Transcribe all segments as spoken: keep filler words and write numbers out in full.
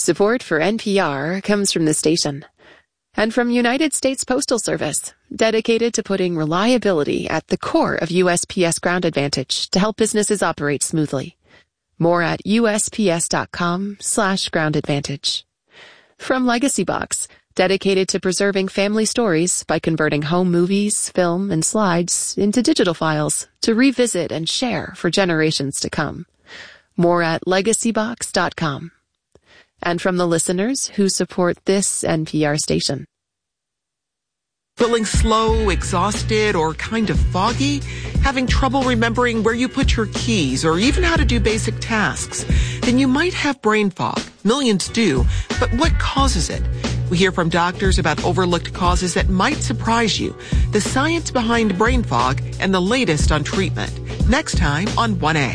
Support for N P R comes from the station and from United States Postal Service, dedicated to putting reliability at the core of U S P S Ground Advantage to help businesses operate smoothly. More at usps.com slash ground advantage. From Legacy Box, dedicated to preserving family stories by converting home movies, film, and slides into digital files to revisit and share for generations to come. More at legacy box dot com. And from the listeners who support this N P R station. Feeling slow, exhausted, or kind of foggy? Having trouble remembering where you put your keys or even how to do basic tasks? Then you might have brain fog. Millions do. But what causes it? We hear from doctors about overlooked causes that might surprise you. The science behind brain fog and the latest on treatment. Next time on one A.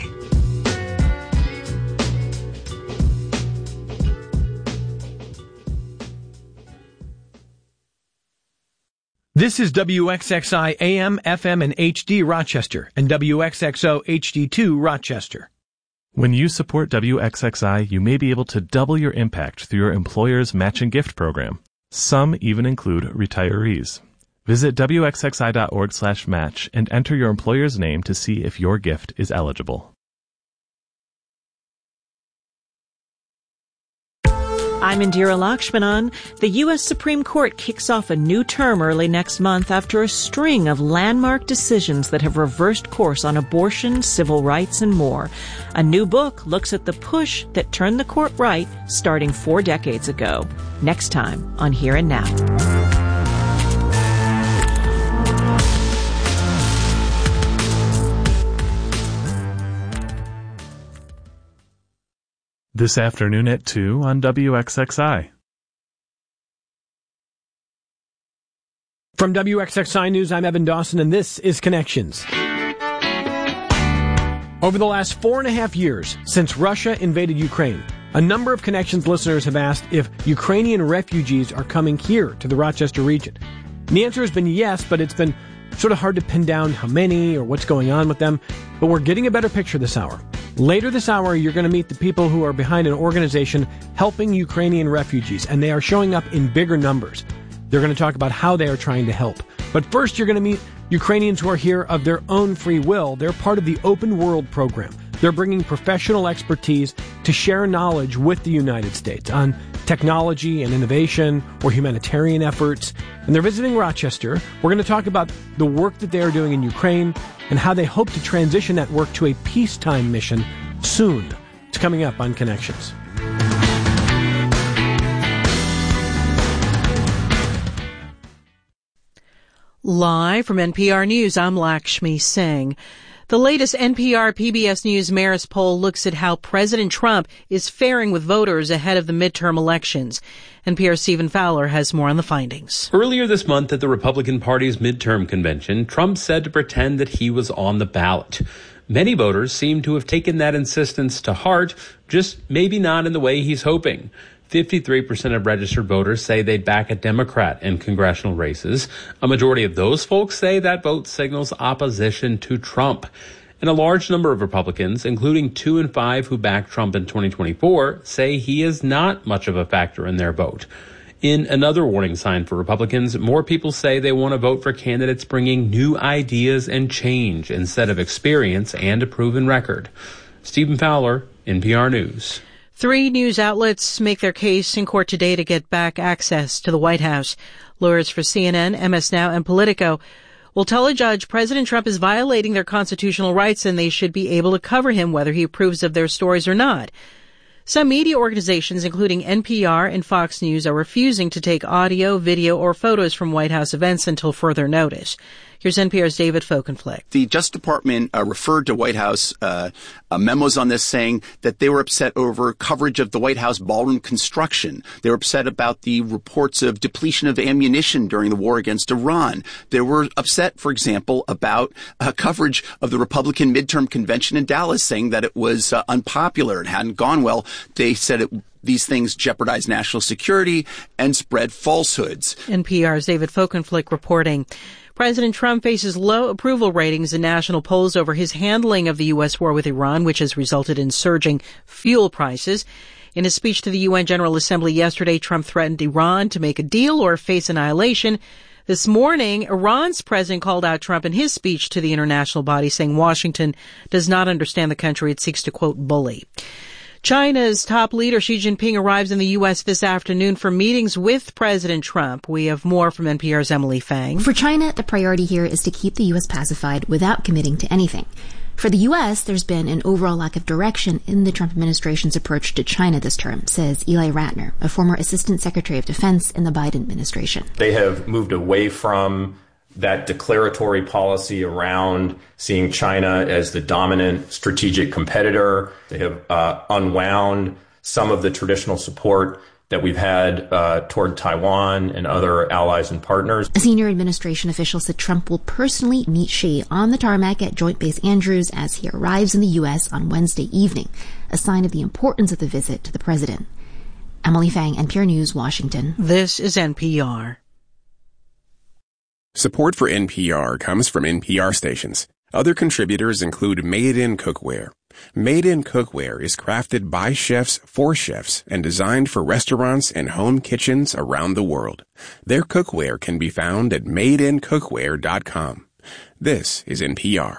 This is W X X I A M, F M, and H D Rochester, and W X X O H D two Rochester. When you support W X X I, you may be able to double your impact through your employer's match and gift program. Some even include retirees. Visit W X X I dot org slash match and enter your employer's name to see if your gift is eligible. I'm Indira Lakshmanan. The U S Supreme Court kicks off a new term early next month after a string of landmark decisions that have reversed course on abortion, civil rights, and more. A new book looks at the push that turned the court right starting four decades ago. Next time on Here and Now. This afternoon at two on W X X I. From W X X I News, I'm Evan Dawson, and this is Connections. Over the last four and a half years since Russia invaded Ukraine, a number of Connections listeners have asked if Ukrainian refugees are coming here to the Rochester region. And the answer has been yes, but it's been sort of hard to pin down how many or what's going on with them. But we're getting a better picture this hour. Later this hour, you're going to meet the people who are behind an organization helping Ukrainian refugees, and they are showing up in bigger numbers. They're going to talk about how they are trying to help. But first, you're going to meet Ukrainians who are here of their own free will. They're part of the Open World program. They're bringing professional expertise to share knowledge with the United States on technology and innovation or humanitarian efforts. And they're visiting Rochester. We're going to talk about the work that they are doing in Ukraine and how they hope to transition that work to a peacetime mission soon. It's coming up on Connections. Live from N P R News, I'm Lakshmi Singh. The latest N P R P B S News Marist poll looks at how President Trump is faring with voters ahead of the midterm elections. N P R's Stephen Fowler has more on the findings. Earlier this month at the Republican Party's midterm convention, Trump said to pretend that he was on the ballot. Many voters seem to have taken that insistence to heart, just maybe not in the way he's hoping. fifty-three percent of registered voters say they'd back a Democrat in congressional races. A majority of those folks say that vote signals opposition to Trump. And a large number of Republicans, including two in five who backed Trump in twenty twenty-four, say he is not much of a factor in their vote. In another warning sign for Republicans, more people say they want to vote for candidates bringing new ideas and change instead of experience and a proven record. Stephen Fowler, N P R News. Three news outlets make their case in court today to get back access to the White House. Lawyers for C N N, M S Now, and Politico will tell a judge President Trump is violating their constitutional rights and they should be able to cover him whether he approves of their stories or not. Some media organizations, including N P R and Fox News, are refusing to take audio, video, or photos from White House events until further notice. Here's N P R's David Folkenflik. The Justice Department uh, referred to White House uh, uh, memos on this, saying that they were upset over coverage of the White House ballroom construction. They were upset about the reports of depletion of ammunition during the war against Iran. They were upset, for example, about uh, coverage of the Republican midterm convention in Dallas, saying that it was uh, unpopular and hadn't gone well. They said it these things jeopardize national security and spread falsehoods. N P R's David Folkenflik reporting. President Trump faces low approval ratings in national polls over his handling of the U S war with Iran, which has resulted in surging fuel prices. In a speech to the U N General Assembly yesterday, Trump threatened Iran to make a deal or face annihilation. This morning, Iran's president called out Trump in his speech to the international body, saying Washington does not understand the country it seeks to, quote, bully. China's top leader Xi Jinping arrives in the U S this afternoon for meetings with President Trump. We have more from N P R's Emily Fang. For China, the priority here is to keep the U S pacified without committing to anything. For the U S, there's been an overall lack of direction in the Trump administration's approach to China this term, says Eli Ratner, a former Assistant Secretary of Defense in the Biden administration. They have moved away from that declaratory policy around seeing China as the dominant strategic competitor. They have uh, unwound some of the traditional support that we've had uh, toward Taiwan and other allies and partners. A senior administration official said Trump will personally meet Xi on the tarmac at Joint Base Andrews as he arrives in the U S on Wednesday evening, a sign of the importance of the visit to the president. Emily Fang, N P R News, Washington. This is N P R. Support for N P R comes from N P R stations. Other contributors include Made in Cookware. Made in Cookware is crafted by chefs for chefs and designed for restaurants and home kitchens around the world. Their cookware can be found at made in cookware dot com. This is N P R.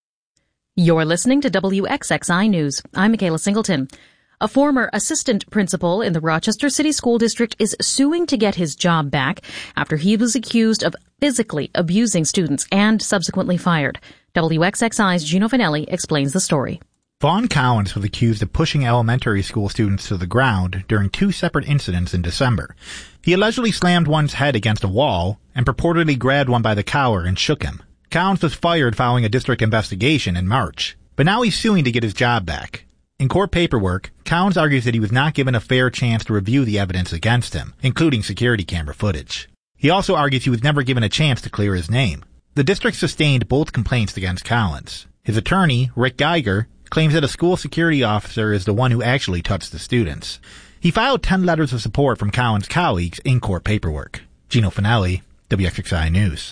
You're listening to W X X I News. I'm Michaela Singleton. A former assistant principal in the Rochester City School District is suing to get his job back after he was accused of physically abusing students and subsequently fired. W X X I's Gino Vanelli explains the story. Vaughn Cowens was accused of pushing elementary school students to the ground during two separate incidents in December. He allegedly slammed one's head against a wall and purportedly grabbed one by the collar and shook him. Cowens was fired following a district investigation in March, but now he's suing to get his job back. In court paperwork, Cowens argues that he was not given a fair chance to review the evidence against him, including security camera footage. He also argues he was never given a chance to clear his name. The district sustained both complaints against Cowens. His attorney, Rick Geiger, claims that a school security officer is the one who actually touched the students. He filed ten letters of support from Cowens' colleagues in court paperwork. Gino Finelli, W X X I News.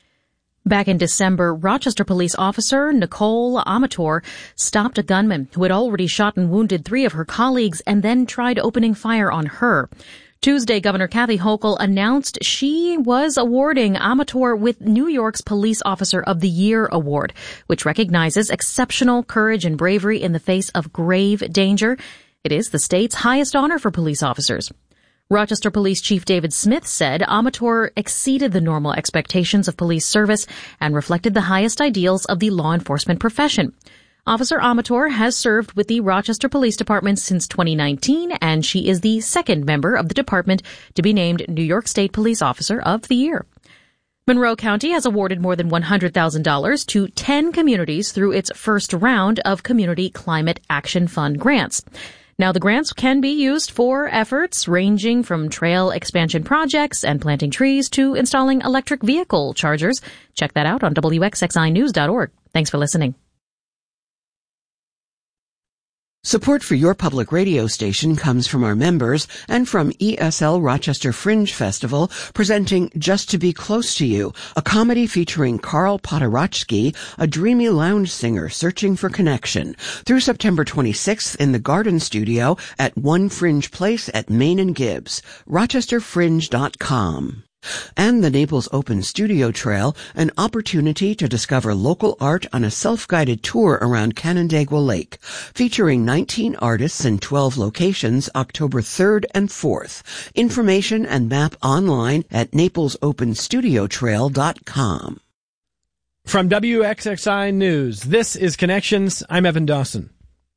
Back in December, Rochester police officer Nicole Amator stopped a gunman who had already shot and wounded three of her colleagues and then tried opening fire on her. Tuesday, Governor Kathy Hochul announced she was awarding Amator with New York's Police Officer of the Year award, which recognizes exceptional courage and bravery in the face of grave danger. It is the state's highest honor for police officers. Rochester Police Chief David Smith said Amator exceeded the normal expectations of police service and reflected the highest ideals of the law enforcement profession. Officer Amator has served with the Rochester Police Department since twenty nineteen, and she is the second member of the department to be named New York State Police Officer of the Year. Monroe County has awarded more than one hundred thousand dollars to ten communities through its first round of Community Climate Action Fund grants. Now, the grants can be used for efforts ranging from trail expansion projects and planting trees to installing electric vehicle chargers. Check that out on W X X I news dot org. Thanks for listening. Support for your public radio station comes from our members and from E S L Rochester Fringe Festival, presenting Just to Be Close to You, a comedy featuring Carl Podorowski, a dreamy lounge singer searching for connection, through September twenty-sixth in the Garden Studio at One Fringe Place at Main and Gibbs, rochester fringe dot com. And the Naples Open Studio Trail, an opportunity to discover local art on a self-guided tour around Canandaigua Lake, featuring nineteen artists in twelve locations, October third and fourth. Information and map online at naples open studio trail dot com. From W X X I News, this is Connections. I'm Evan Dawson.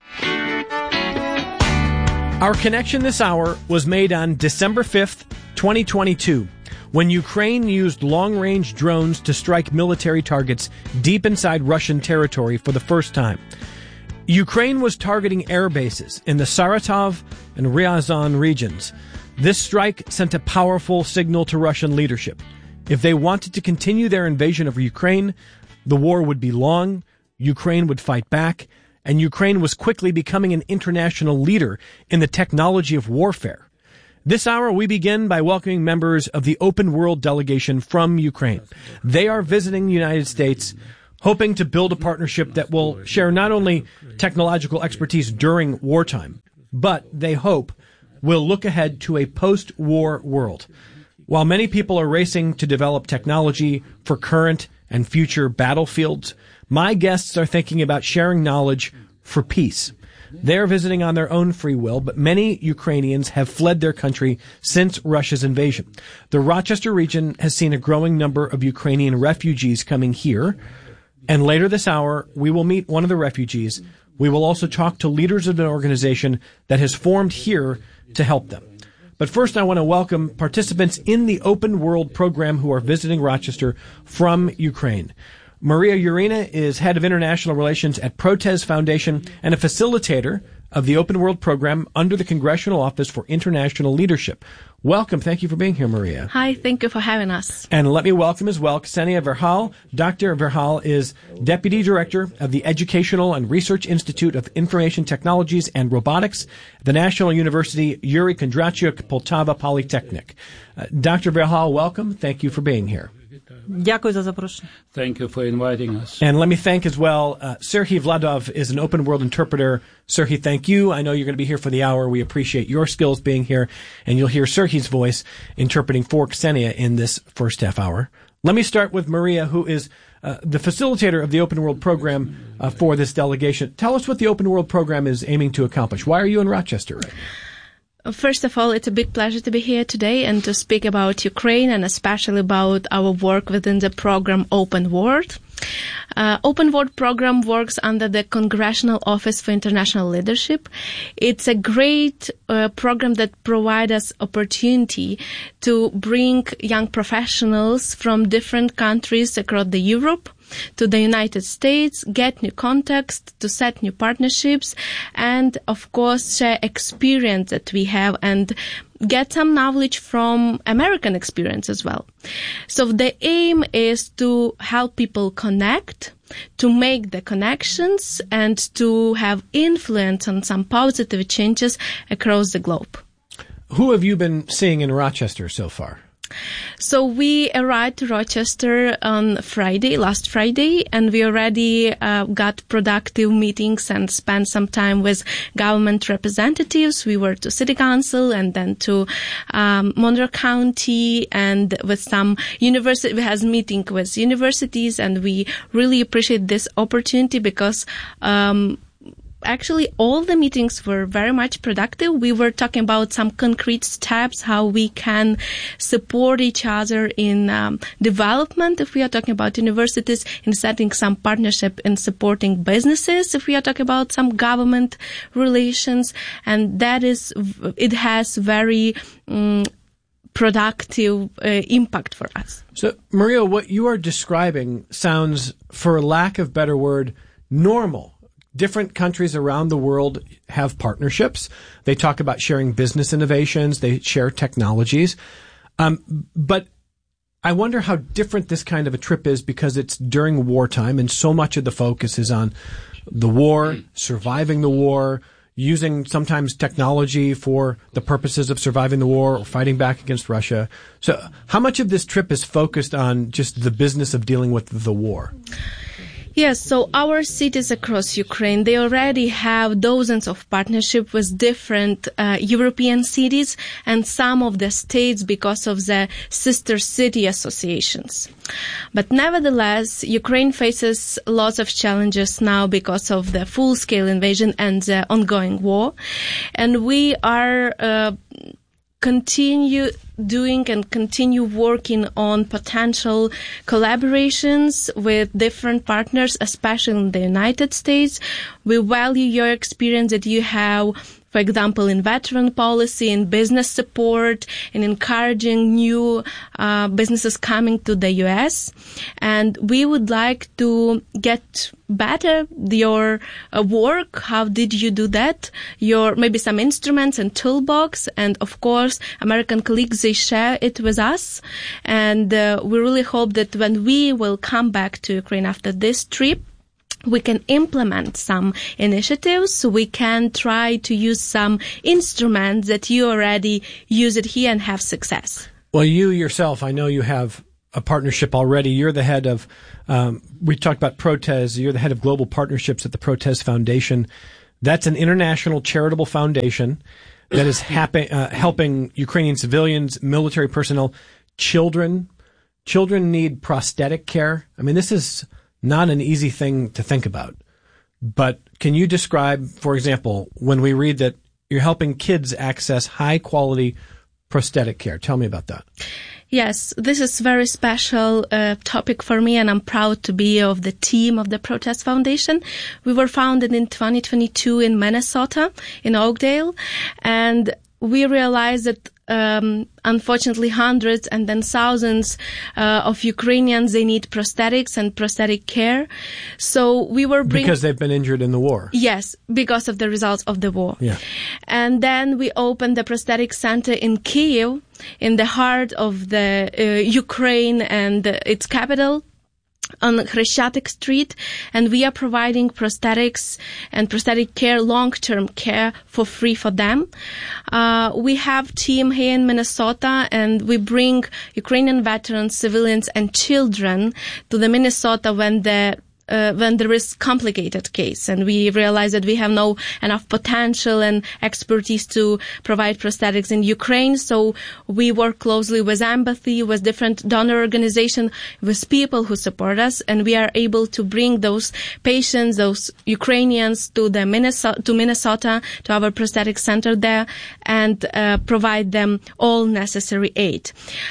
Our connection this hour was made on December fifth, twenty twenty-two. When Ukraine used long-range drones to strike military targets deep inside Russian territory for the first time. Ukraine was targeting air bases in the Saratov and Ryazan regions. This strike sent a powerful signal to Russian leadership. If they wanted to continue their invasion of Ukraine, the war would be long, Ukraine would fight back, and Ukraine was quickly becoming an international leader in the technology of warfare. This hour, we begin by welcoming members of the Open World delegation from Ukraine. They are visiting the United States, hoping to build a partnership that will share not only technological expertise during wartime, but they hope will look ahead to a post-war world. While many people are racing to develop technology for current and future battlefields, my guests are thinking about sharing knowledge for peace. They're visiting on their own free will, but many Ukrainians have fled their country since Russia's invasion. The Rochester region has seen a growing number of Ukrainian refugees coming here, and later this hour, we will meet one of the refugees. We will also talk to leaders of an organization that has formed here to help them. But first, I want to welcome participants in the Open World program who are visiting Rochester from Ukraine. Maria Urina is head of international relations at Protez Foundation and a facilitator of the Open World program under the Congressional Office for International Leadership. Welcome. Thank you for being here, Maria. Hi. Thank you for having us. And let me welcome as well Ksenia Verhal. Doctor Verhal is Deputy Director of the Educational and Research Institute of Information Technologies and Robotics at the National University Yuri Kondratyuk Poltava Polytechnic. Uh, Doctor Verhal, welcome. Thank you for being here. Thank you for inviting us. And let me thank as well, uh, Serhiy Vladov is an Open World interpreter. Serhiy, thank you. I know you're going to be here for the hour. We appreciate your skills being here, and you'll hear Serhiy's voice interpreting for Ksenia in this first half hour. Let me start with Maria, who is uh, the facilitator of the Open World program uh, for this delegation. Tell us what the Open World program is aiming to accomplish. Why are you in Rochester right now? First of all, it's a big pleasure to be here today and to speak about Ukraine and especially about our work within the program Open World. Uh, Open World program works under the Congressional Office for International Leadership. It's a great uh, program that provides us opportunity to bring young professionals from different countries across the Europe to the United States, get new contacts, to set new partnerships, and of course share experience that we have and get some knowledge from American experience as well. So the aim is to help people connect, to make the connections, and to have influence on some positive changes across the globe. Who have you been seeing in Rochester so far? So we arrived to Rochester on Friday, last Friday, and we already uh, got productive meetings and spent some time with government representatives. We were to City Council and then to um, Monroe County and with some university. We had meeting with universities, and we really appreciate this opportunity because um Actually, all the meetings were very much productive. We were talking about some concrete steps, how we can support each other in um, development, if we are talking about universities, in setting some partnership in supporting businesses, if we are talking about some government relations. And that is, it has very um, productive uh, impact for us. So, Maria, what you are describing sounds, for lack of better word, normal. Different countries around the world have partnerships. They talk about sharing business innovations. They share technologies. Um, but I wonder how different this kind of a trip is because it's during wartime and so much of the focus is on the war, surviving the war, using sometimes technology for the purposes of surviving the war or fighting back against Russia. So how much of this trip is focused on just the business of dealing with the war? Yes, so our cities across Ukraine, they already have dozens of partnerships with different uh, European cities and some of the states because of the sister city associations. But nevertheless, Ukraine faces lots of challenges now because of the full-scale invasion and the ongoing war. And we are uh, continue doing and continue working on potential collaborations with different partners, especially in the United States. We value your experience that you have, for example, in veteran policy, in business support, in encouraging new uh, businesses coming to the U S. And we would like to get better your uh, work. How did you do that? Your maybe some instruments and toolbox, and of course, American colleagues, they share it with us. And uh, we really hope that when we will come back to Ukraine after this trip, we can implement some initiatives. We can try to use some instruments that you already use it here and have success. Well, you yourself, I know you have a partnership already. You're the head of, um, we talked about Protez. You're the head of global partnerships at the Protez Foundation. That's an international charitable foundation that is happy, uh, helping Ukrainian civilians, military personnel, children. Children need prosthetic care. I mean, this is not an easy thing to think about. But can you describe, for example, when we read that you're helping kids access high-quality prosthetic care? Tell me about that. Yes, this is a very special uh, topic for me, and I'm proud to be of the team of the Protest Foundation. We were founded in twenty twenty-two in Minnesota, in Oakdale, and we realized that um, unfortunately hundreds and then thousands uh, of Ukrainians, they need prosthetics and prosthetic care. So we were bringing... Because they've been injured in the war. Yes, because of the results of the war. Yeah. And then we opened the prosthetic center in Kyiv, in the heart of the uh, Ukraine and uh, its capital, on Khreshchatyk Street, and we are providing prosthetics and prosthetic care, long-term care for free for them. Uh, we have team here in Minnesota, and we bring Ukrainian veterans, civilians, and children to the Minnesota when the Uh, when there is complicated case, and we realize that we have no enough potential and expertise to provide prosthetics in Ukraine. So we work closely with Empathy, with different donor organizations, with people who support us, and we are able to bring those patients, those Ukrainians, to the Minnesota, to Minnesota, to our prosthetic center there, and uh, provide them all necessary aid.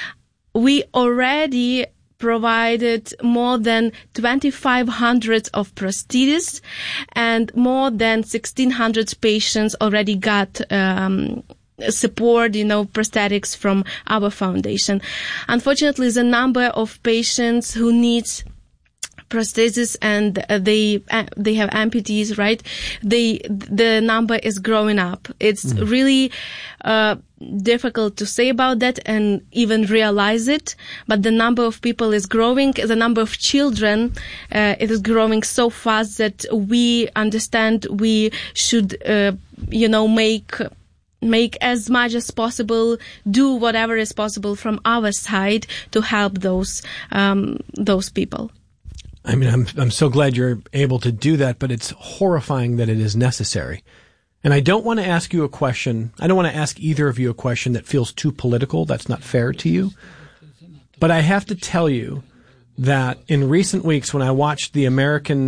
We already provided more than twenty-five hundred of prostheses, and more than sixteen hundred patients already got um, support, you know, prosthetics from our foundation. Unfortunately, the number of patients who needs prosthesis and uh, they uh, they have amputees, right? They the number is growing up. It's mm. really uh, difficult to say about that and even realize it. But the number of people is growing. The number of children uh, it is growing so fast that we understand we should, uh, you know, make. make as much as possible, do whatever is possible from our side to help those um, those people. I mean, I'm I'm so glad you're able to do that, but it's horrifying that it is necessary. And I don't want to ask you a question. I don't want to ask either of you a question that feels too political. That's not fair to you. But I have to tell you that in recent weeks, when I watched the American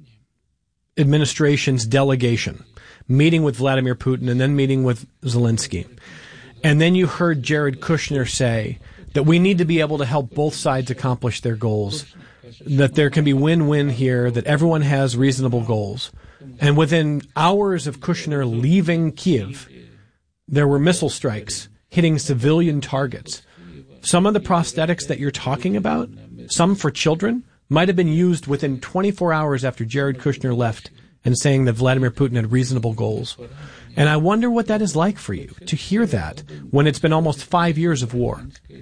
administration's delegation meeting with Vladimir Putin and then meeting with Zelensky, and then you heard Jared Kushner say that we need to be able to help both sides accomplish their goals, that there can be win-win here, that everyone has reasonable goals. And within hours of Kushner leaving Kyiv, there were missile strikes hitting civilian targets. Some of the prosthetics that you're talking about, some for children, might have been used within twenty-four hours after Jared Kushner left and saying that Vladimir Putin had reasonable goals. And I wonder what that is like for you, to hear that when it's been almost five years of war.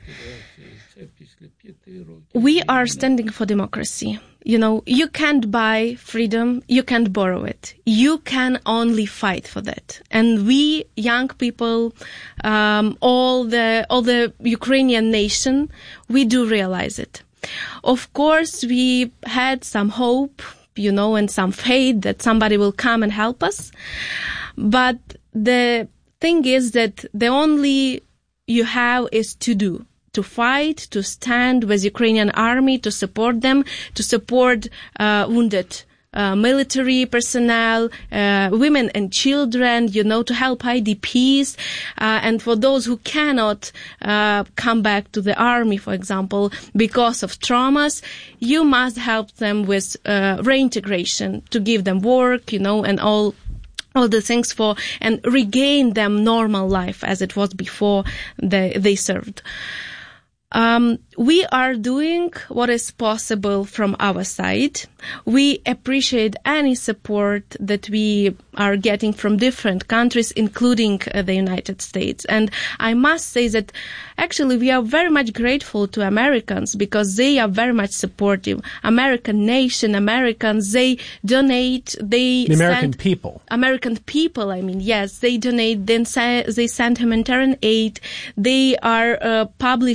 We are standing for democracy. You know, you can't buy freedom, you can't borrow it. You can only fight for that. And we, young people, um, all the all the Ukrainian nation, we do realize it. Of course, we had some hope, you know, and some faith that somebody will come and help us. But the thing is that the only you have is to do. To fight, to stand with Ukrainian army, to support them, to support uh, wounded uh, military personnel, uh, women and children, you know, to help I D Ps, uh, and for those who cannot uh, come back to the army, for example, because of traumas, you must help them with uh, reintegration, to give them work, you know, and all all the things for, and regain them normal life as it was before they, they served. Um, we are doing what is possible from our side. We appreciate any support that we are getting from different countries, including uh, the United States. And I must say that actually we are very much grateful to Americans because they are very much supportive. American nation, Americans, they donate, they The American send, people. American people, I mean, yes, they donate, then say, they send humanitarian aid. They are uh, publish uh,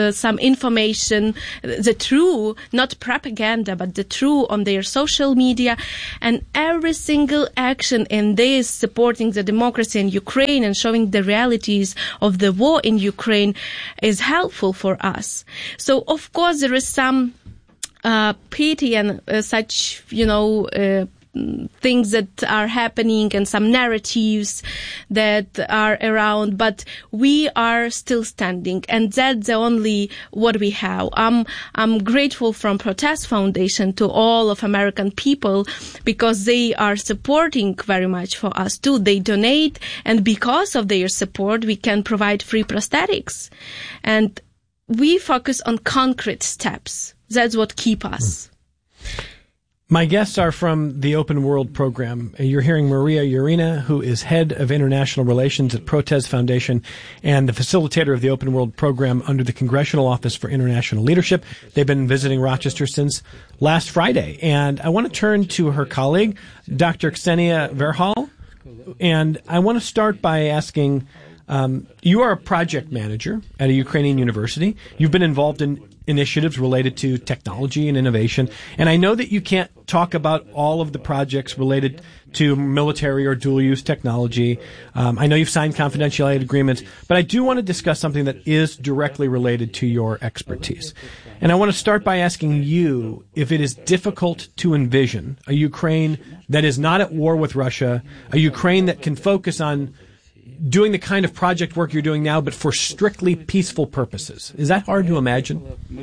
uh, some information, the true, not propaganda, but the true on their social media. And every single action in this supporting the democracy in Ukraine and showing the realities of the war in Ukraine is helpful for us. So, of course, there is some uh, pity and uh, such, you know, uh, things that are happening and some narratives that are around, but we are still standing, and that's the only what we have. I'm I'm grateful from Protest Foundation to all of American people because they are supporting very much for us too. They donate, and because of their support, we can provide free prosthetics, and we focus on concrete steps. That's what keep us. Mm. My guests are from the Open World program. You're hearing Maria Urina, who is head of international relations at Protest Foundation and the facilitator of the Open World program under the Congressional Office for International Leadership. They've been visiting Rochester since last Friday. And I want to turn to her colleague, Doctor Ksenia Verhal. And I want to start by asking, um, you are a project manager at a Ukrainian university. You've been involved in initiatives related to technology and innovation. And I know that you can't talk about all of the projects related to military or dual-use technology. Um, I know you've signed confidentiality agreements, but I do want to discuss something that is directly related to your expertise. And I want to start by asking you if it is difficult to envision a Ukraine that is not at war with Russia, a Ukraine that can focus on doing the kind of project work you're doing now, but for strictly peaceful purposes. Is that hard to imagine?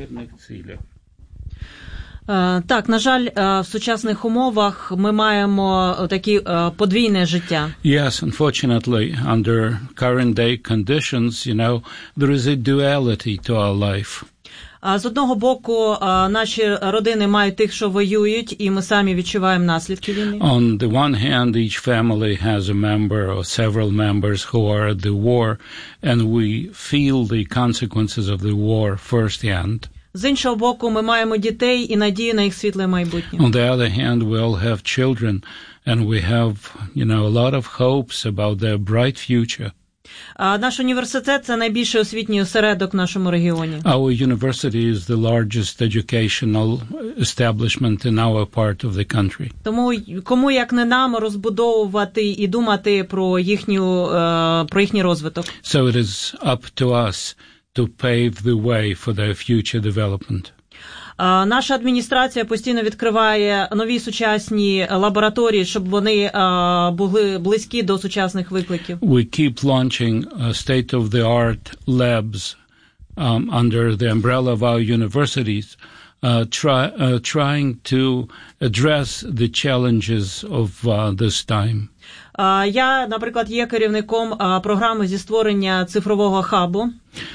Uh, так, на жаль, uh, в сучасних умовах ми маємо такі uh, подвійне життя. Yes, unfortunately, under current day conditions, you know, there is a duality to our life. Uh, з одного боку, uh, наші родини мають тих, що воюють, і ми самі відчуваємо наслідки війни. On the one hand, each family has a member or several members who are at the war, and we feel the consequences of the war firsthand. З іншого боку, ми маємо дітей і надію на їх світле майбутнє. On the other hand, we all have children, and we have, you know, a lot of hopes about their bright future. Uh, наш університет – це найбільший освітній осередок в нашому регіоні. Our university is the largest educational establishment in our part of the country. Тому кому як не нам розбудовувати і думати про їхню uh, про їхній розвиток. So it is up to us to pave the way for their future development. Uh, наша адміністрація постійно відкриває нові сучасні лабораторії, щоб вони uh, були близькі до сучасних викликів. We keep launching uh, state-of-the-art labs um, under the umbrella of our universities, uh, try, uh, trying to address the challenges of uh, this time. Uh, я, наприклад, є керівником uh, програми зі створення цифрового хабу.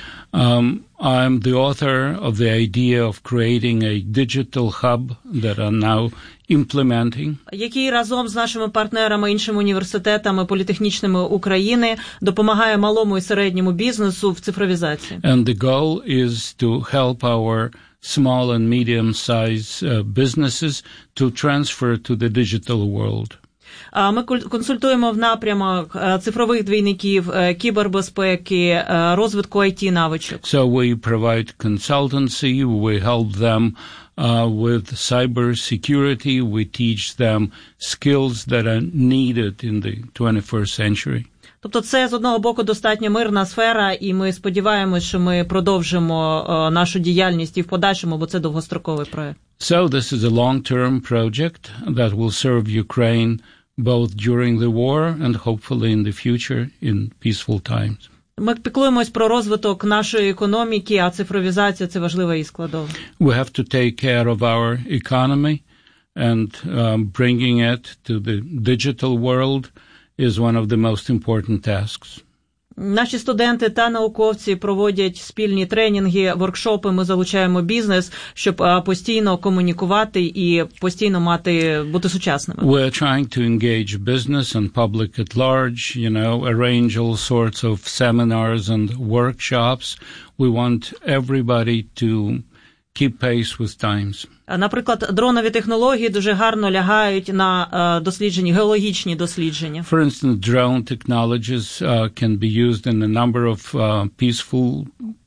Um, I'm the author of the idea of creating a digital hub that are now implementing. Який разом з нашими партнерами, іншими університетами, політехнічними України допомагає малому і середньому бізнесу в цифровізації. And the goal is to help our small and medium-sized uh, businesses to transfer to the digital world. Ми консультуємо в напрямах цифрових двійників, кібербезпеки, розвитку ай ті-навичок. So we provide consultancy, we help them uh, with cyber security, we teach them skills that are needed in the twenty-first century. Тобто це, з одного боку, достатньо мирна сфера, і ми сподіваємось, що ми продовжимо uh, нашу діяльність і в подальшому, бо це довгостроковий проект. So this is a long-term project that will serve Ukraine both during the war and hopefully in the future in peaceful times. Ми піклуємось про розвиток нашої економіки, а цифровізація – це важлива її складова. We have to take care of our economy, and um, bringing it to the digital world is one of the most important tasks. Наші студенти та науковці проводять спільні тренінги, воркшопи, ми залучаємо бізнес, щоб постійно комунікувати і постійно мати, бути сучасними. We're trying to engage business and public at large, you know, arrange all sorts of seminars and workshops. We want everybody to keep pace with times. Наприклад, дронові технології дуже гарно лягають на дослідження, геологічні дослідження. For instance, drone technologies uh, can be used in a number of uh, peaceful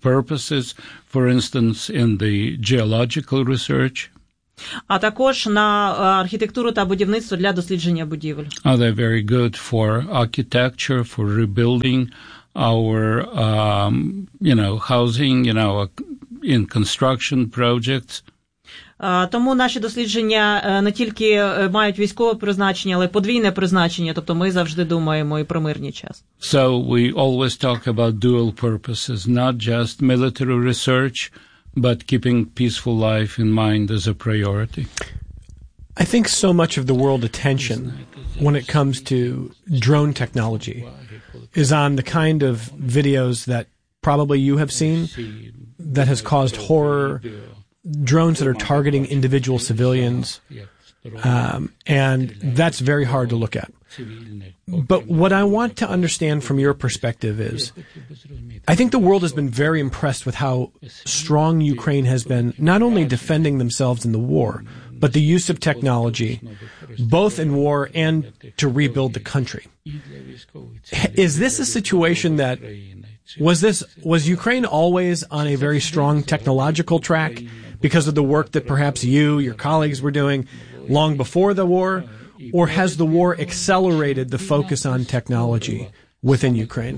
purposes, for instance, in the geological research. А також на архітектуру та будівництво для дослідження будівель. Are they very good for architecture, for rebuilding our, um, you know, housing, you know, in construction projects? Тому наші дослідження не тільки мають військове призначення, але й подвійне призначення, тобто ми завжди думаємо і про мирний час. So we always talk about dual purposes, not just military research, but keeping peaceful life in mind as a priority. I think so much of the world attention when it comes to drone technology is on the kind of videos that probably you have seen that has caused horror, drones that are targeting individual civilians, um, and that's very hard to look at. But what I want to understand from your perspective is, I think the world has been very impressed with how strong Ukraine has been, not only defending themselves in the war, but the use of technology, both in war and to rebuild the country. Is this a situation that, was this, was Ukraine always on a very strong technological track because of the work that perhaps you, your colleagues were doing long before the war? Or has the war accelerated the focus on technology within Ukraine?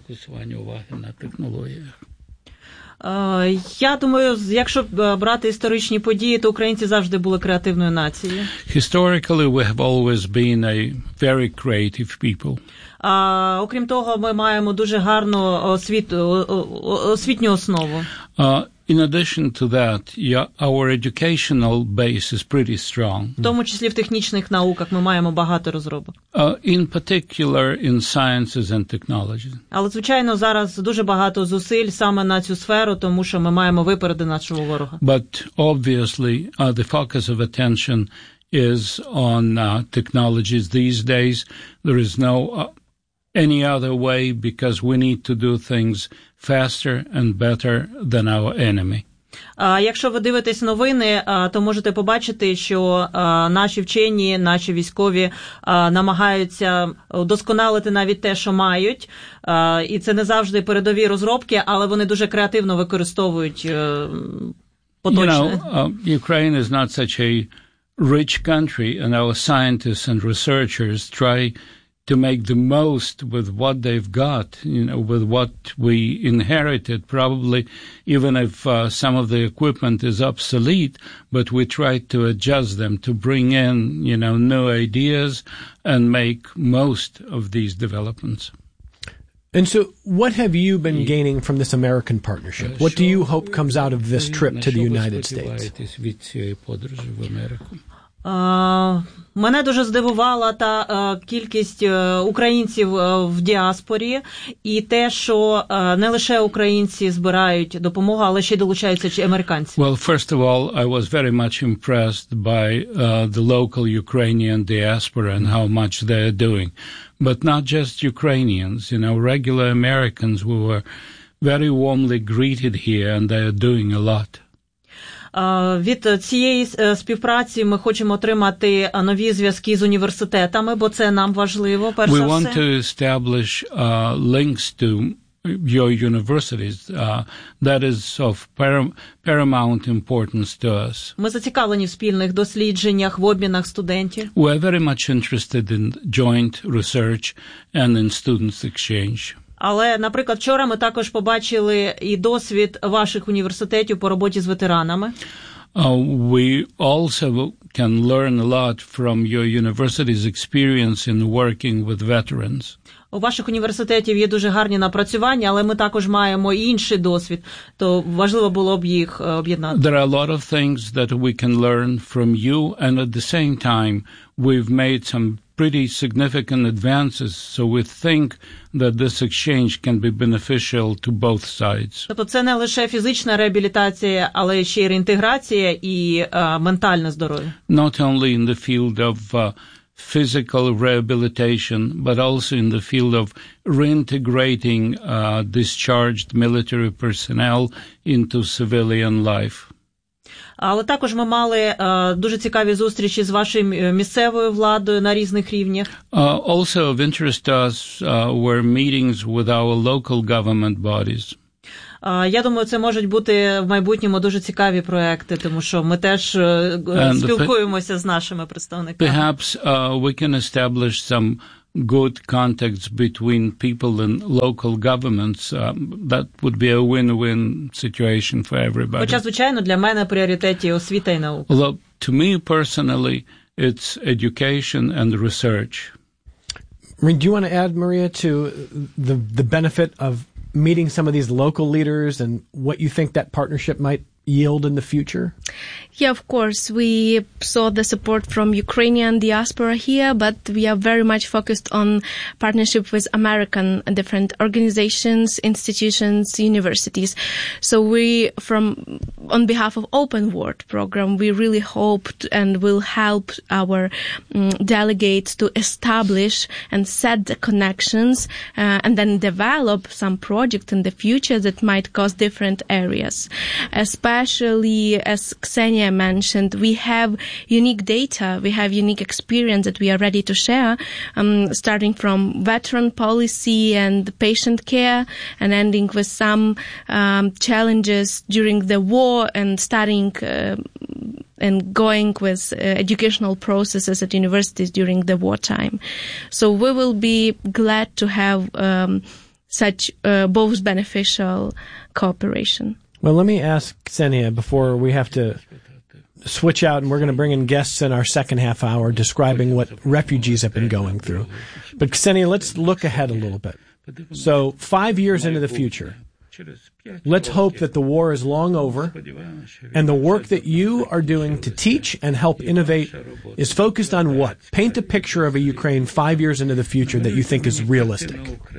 Я думаю, якщо брати історичні події, то українці завжди були креативною нацією. Historically, we have always been a very creative people. А, окрім того, ми маємо дуже гарну освіт, освітню основу. Uh, in addition to that, yeah, our educational base is pretty strong. В тому числі в технічних науках ми маємо багато розробок. Uh, in particular in sciences and technology. Але, звичайно, зараз дуже багато зусиль саме на цю сферу, тому що ми маємо випередити нашого ворога. But obviously, uh, the focus of attention is on uh, technologies these days. There is no uh, any other way because we need to do things faster and better than our enemy. А якщо ви дивитесь новини, то можете побачити, що наші вчені, наші військові намагаються удосконалити навіть те, що мають. І це не завжди передові розробки, але вони дуже креативно використовують поточне. You know, uh, Ukraine is not such a rich country, and our scientists and researchers try to make the most with what they've got, you know, with what we inherited, probably even if uh, some of the equipment is obsolete, but we try to adjust them to bring in, you know, new ideas and make most of these developments. And so what have you been gaining from this American partnership? What do you hope comes out of this trip to the United States? Uh, мене дуже здивувала та uh, кількість uh, українців uh, в діаспорі і те, що uh, не лише українці збирають допомогу, але ще й долучаються американці. Well, first of all, I was very much impressed by uh, the local Ukrainian diaspora and how much they are doing. But not just Ukrainians, you know, regular Americans who were very warmly greeted here, and they are doing a lot. Від цієї співпраці ми хочемо отримати нові зв'язки з університетами, бо це нам важливо, перш за все. We want to establish uh, links to your universities. Uh, that is of param- paramount importance to us. Ми зацікавлені в спільних дослідженнях, в обмінах студентів. We are very much interested in joint research and in students' exchange. Але, наприклад, вчора ми також побачили і досвід ваших університетів по роботі з ветеранами. Uh, we also can learn a lot from your university's experience in working with veterans. У ваших університетів є дуже гарні напрацювання, але ми також маємо і інший досвід, то важливо було б їх об'єднати. There are a lot of things that we can learn from you, and at the same time, we've made some pretty significant advances, so we think that this exchange can be beneficial to both sides. Тобто це не лише фізична реабілітація, але ще й реінтеграція і uh, ментальне здоров'я. Not only in the field of uh, physical rehabilitation, but also in the field of reintegrating uh, discharged military personnel into civilian life. Але також ми мали uh, дуже цікаві зустрічі з вашою місцевою владою на різних рівнях. Uh, also of interest to us uh, were meetings with our local government bodies. Я думаю, це можуть бути в майбутньому дуже цікаві проекти, тому що ми теж спілкуємося з нашими представниками. Perhaps uh, we can establish some good contacts between people and local governments. Um, that would be a win-win situation for everybody. Хоча, звичайно, для мене в пріоритеті освіта і наука. Although, to me personally, it's education and research. Do you want to add, Maria, to the the benefit of meeting some of these local leaders and what you think that partnership might yield in the future? Yeah, of course. We saw the support from Ukrainian diaspora here, but we are very much focused on partnership with American different organizations, institutions, universities. So we, from on behalf of Open World program, we really hoped and will help our um, delegates to establish and set the connections uh, and then develop some projects in the future that might cause different areas. Especially, as Ksenia mentioned, we have unique data, we have unique experience that we are ready to share, um, starting from veteran policy and patient care and ending with some um, challenges during the war and starting uh, and going with uh, educational processes at universities during the wartime. So we will be glad to have um, such uh, both beneficial cooperation. Well, let me ask Ksenia before we have to switch out, and we're going to bring in guests in our second half hour describing what refugees have been going through. But Ksenia, let's look ahead a little bit. So five years into the future, let's hope that the war is long over and the work that you are doing to teach and help innovate is focused on what? Paint a picture of a Ukraine five years into the future that you think is realistic.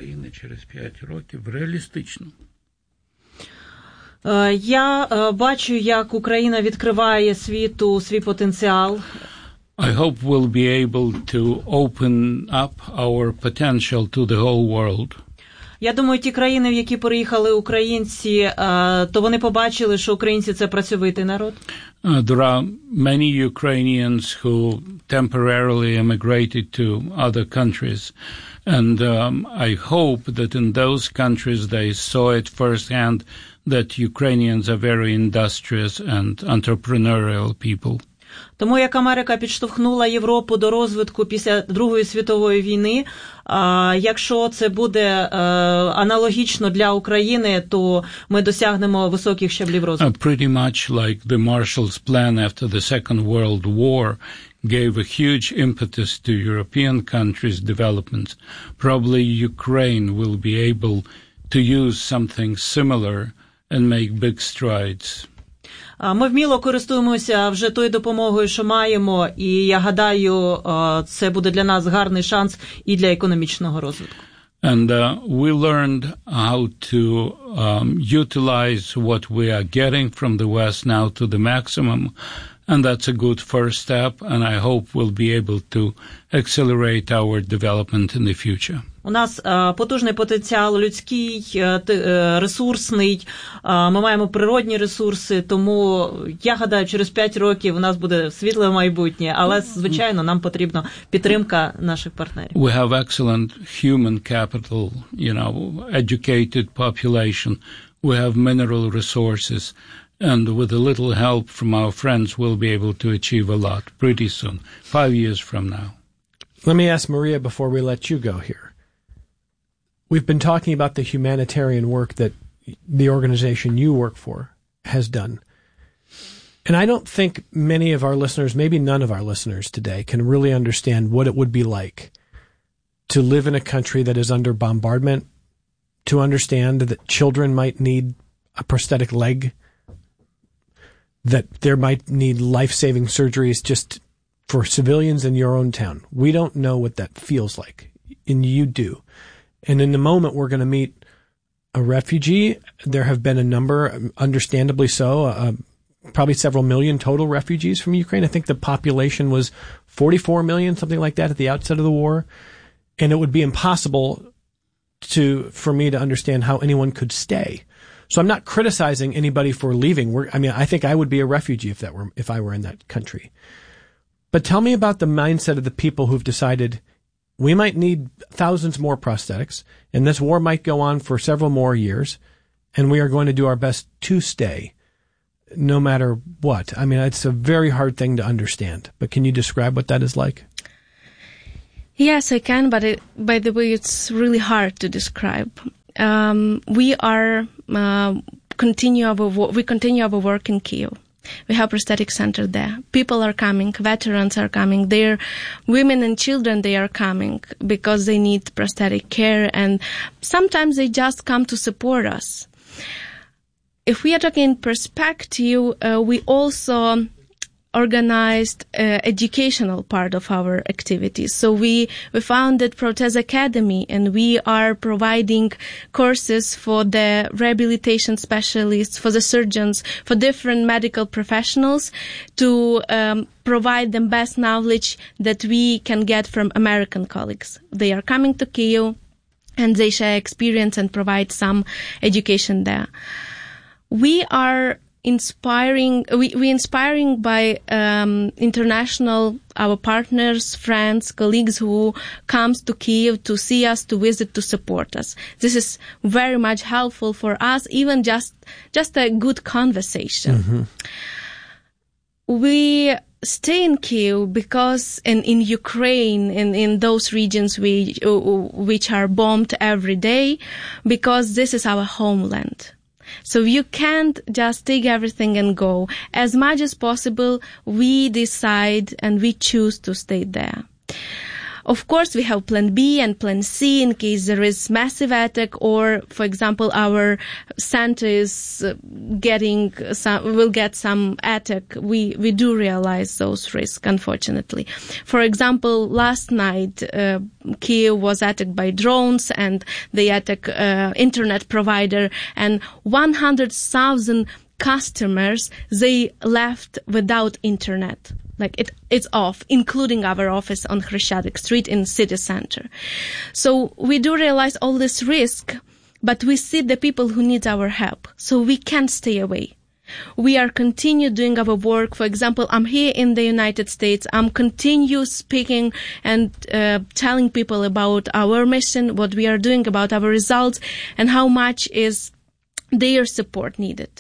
Я бачу, як Україна відкриває світу свій потенціал. I hope we'll be able to open up our potential to the whole world. Я думаю, ті країни, в які переїхали українці, то вони побачили, що українці – це працьовитий народ. Uh, there are many Ukrainians who temporarily emigrated to other countries. And um, I hope that in those countries they saw it firsthand that Ukrainians are very industrious and entrepreneurial people. Тому як Америка підштовхнула Європу до розвитку після Другої світової війни, а якщо це буде а, аналогічно для України, то ми досягнемо високих щаблів розвитку. Uh, pretty much like the Marshall's Plan after the Second World War gave a huge impetus to European countries' development. Probably Ukraine will be able to use something similar and make big strides. Ми вміло користуємося вже тою допомогою, що маємо, і я гадаю, це буде для нас гарний шанс і для економічного розвитку. And uh, we learned how to um, utilize what we are getting from the West now to the maximum. And that's a good first step, and I hope we'll be able to accelerate our development in the future. У нас uh, потужний потенціал людський, uh, ресурсний, uh, ми маємо природні ресурси, тому я гадаю, через п'ять років у нас буде світле майбутнє, але, звичайно, нам потрібна підтримка наших партнерів. We have excellent human capital, you know, educated population. We have mineral resources. And with a little help from our friends, we'll be able to achieve a lot pretty soon, five years from now. Let me ask Maria before we let you go here. We've been talking about the humanitarian work that the organization you work for has done. And I don't think many of our listeners, maybe none of our listeners today, can really understand what it would be like to live in a country that is under bombardment, to understand that children might need a prosthetic leg, that there might need life-saving surgeries just for civilians in your own town. We don't know what that feels like, and you do. And in a moment, we're going to meet a refugee. There have been a number, understandably so, uh, probably several million total refugees from Ukraine. I think the population was forty-four million, something like that, at the outset of the war. And it would be impossible to for me to understand how anyone could stay. So I'm not criticizing anybody for leaving. We're, I mean, I think I would be a refugee if that were, if I were in that country. But tell me about the mindset of the people who've decided we might need thousands more prosthetics, and this war might go on for several more years, and we are going to do our best to stay, no matter what. I mean, it's a very hard thing to understand, but can you describe what that is like? Yes, I can, but it, by the way, it's really hard to describe. Um, we are uh, continue our we continue our work in Kyiv. We have prosthetic center there. People are coming, veterans are coming. There, women and children, they are coming because they need prosthetic care, and sometimes they just come to support us. If we are talking in perspective, uh, we also organized uh, educational part of our activities. So we, we founded Protez Academy, and we are providing courses for the rehabilitation specialists, for the surgeons, for different medical professionals to um, provide them best knowledge that we can get from American colleagues. They are coming to Kyiv and they share experience and provide some education there. We are inspiring, we, we inspiring by um, international, our partners, friends, colleagues who comes to Kyiv to see us, to visit, to support us. This is very much helpful for us, even just, just a good conversation. Mm-hmm. We stay in Kyiv because in, in Ukraine, in, in those regions we, which are bombed every day, because this is our homeland. So you can't just take everything and go. As much as possible, we decide and we choose to stay there. Of course, we have plan B and plan C in case there is massive attack, or, for example, our center is getting some, will get some attack. We, we do realize those risks, unfortunately. For example, last night, uh, Kyiv was attacked by drones, and they attacked uh, internet provider, and one hundred thousand customers, they left without internet. Like it, it's off, including our office on Khreshchatyk Street in city center. So we do realize all this risk, but we see the people who need our help. So we can't stay away. We are continue doing our work. For example, I'm here in the United States. I'm continue speaking and uh, telling people about our mission, what we are doing, about our results, and how much is their support needed.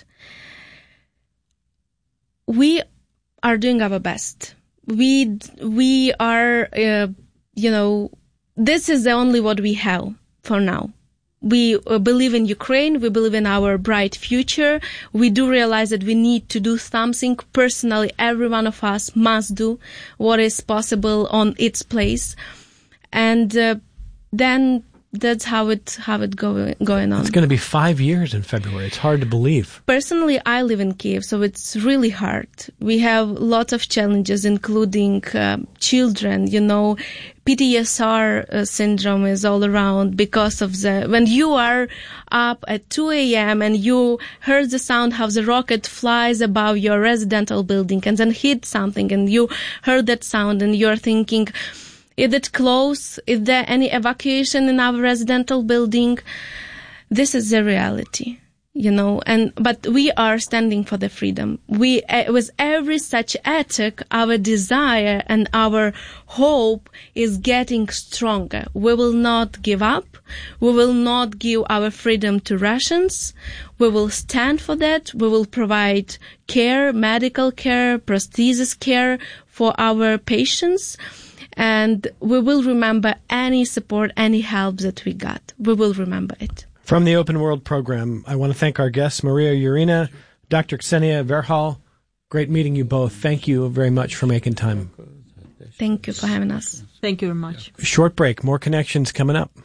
We are doing our best. We, we are, uh, you know, this is the only what we have for now. We uh, believe in Ukraine. We believe in our bright future. We do realize that we need to do something. Personally, every one of us must do what is possible on its place. And, uh, then that's how it, how it go, going on. It's going to be five years in February. It's hard to believe. Personally, I live in Kyiv, so it's really hard. We have lots of challenges, including uh, children. You know, P T S R uh, syndrome is all around because of the, when you are up at two a.m. and you heard the sound how the rocket flies above your residential building and then hit something, and you heard that sound and you're thinking, is it close? Is there any evacuation in our residential building? This is the reality, you know, and, but we are standing for the freedom. We, uh, with every such attack, our desire and our hope is getting stronger. We will not give up. We will not give our freedom to Russians. We will stand for that. We will provide care, medical care, prosthesis care for our patients. And we will remember any support, any help that we got. We will remember it. From the Open World program, I want to thank our guests, Maria Yurina, Doctor Ksenia Verhal. Great meeting you both. Thank you very much for making time. Thank you for having us. Thank you very much. Short break. More connections coming up.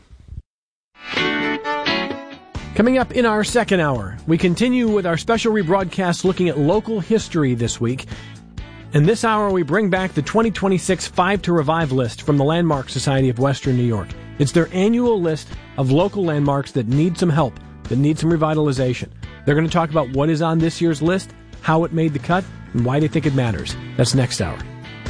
Coming up in our second hour, we continue with our special rebroadcast looking at local history this week. In this hour, we bring back the twenty twenty-six Five to Revive list from the Landmark Society of Western New York. It's their annual list of local landmarks that need some help, that need some revitalization. They're going to talk about what is on this year's list, how it made the cut, and why they think it matters. That's next hour.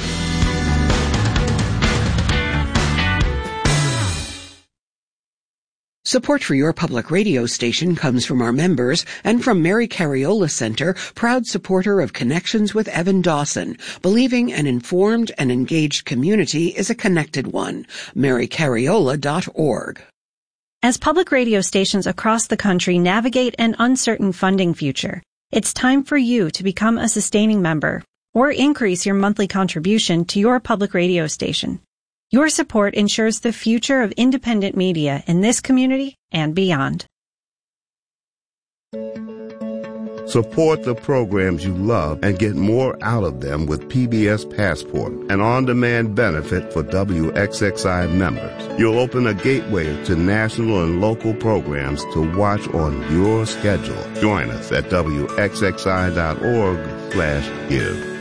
Support for your public radio station comes from our members and from Mary Cariola Center, proud supporter of Connections with Evan Dawson, believing an informed and engaged community is a connected one. mary cariola dot org. As public radio stations across the country navigate an uncertain funding future, it's time for you to become a sustaining member or increase your monthly contribution to your public radio station. Your support ensures the future of independent media in this community and beyond. Support the programs you love and get more out of them with P B S Passport, an on-demand benefit for W X X I members. You'll open a gateway to national and local programs to watch on your schedule. Join us at W X X I dot org slash give.